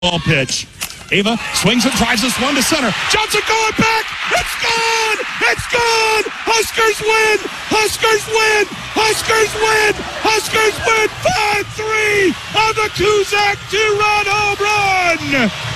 ball pitch. Ava swings and drives this one to center. Johnson going back. It's gone. It's gone. Huskers win. Huskers win. Huskers win. Huskers win 5-3 on the Cusack two-run home run.